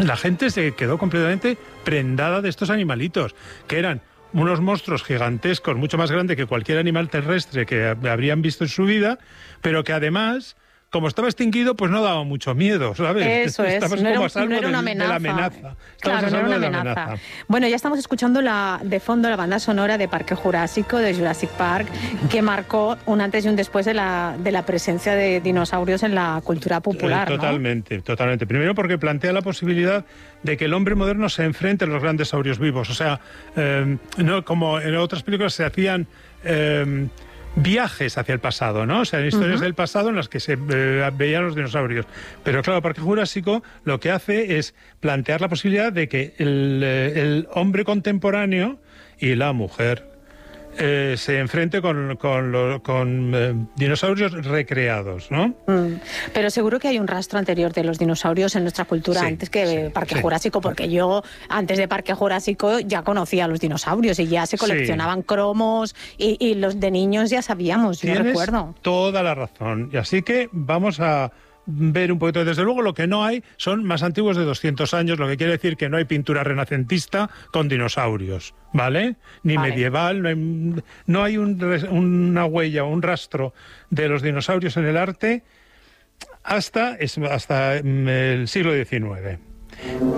la gente se quedó completamente prendada de estos animalitos, que eran unos monstruos gigantescos, mucho más grandes que cualquier animal terrestre que habrían visto en su vida, pero que además, como estaba extinguido, pues no daba mucho miedo, ¿sabes? Eso es, Estabas no como era, a salvo no era una de la amenaza. Claro, no era una amenaza. Bueno, ya estamos escuchando de fondo la banda sonora de Parque Jurásico, de Jurassic Park, que marcó un antes y un después de la presencia de dinosaurios en la cultura popular, ¿no? Totalmente, totalmente. Primero porque plantea la posibilidad de que el hombre moderno se enfrente a los grandes saurios vivos. O sea, no como en otras películas se hacían viajes hacia el pasado, ¿no? O sea, historias del pasado en las que se veían los dinosaurios. Pero claro, Parque Jurásico lo que hace es plantear la posibilidad de que el hombre contemporáneo y la mujer se enfrente con dinosaurios recreados, ¿no? Pero seguro que hay un rastro anterior de los dinosaurios en nuestra cultura, Sí, antes que Parque sí. Jurásico, porque yo antes de Parque Jurásico ya conocía a los dinosaurios y ya se coleccionaban cromos y los de niños ya sabíamos, yo recuerdo. Toda la razón. Y así que vamos a ver un poquito. Desde luego lo que no hay son más antiguos de 200 años, lo que quiere decir que no hay pintura renacentista con dinosaurios, ¿vale? Ni medieval, no hay una huella, un rastro de los dinosaurios en el arte hasta el siglo XIX.